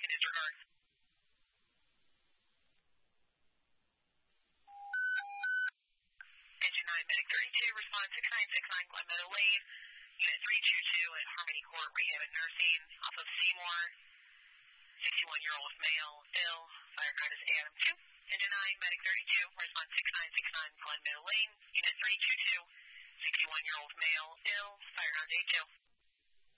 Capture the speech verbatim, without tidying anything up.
Disregard. Engine nine, Medic thirty-two, respond six nine six nine Glen Meadow Lane. Unit three two two at Harmony Court Rehab and Nursing off of Seymour. sixty-one-year-old male, ill. Fire card is A M two. Engine nine, Medic thirty-two, respond six nine six nine Glen Meadow Lane. Unit three two two, sixty-one-year-old male, ill. Fire card is A two.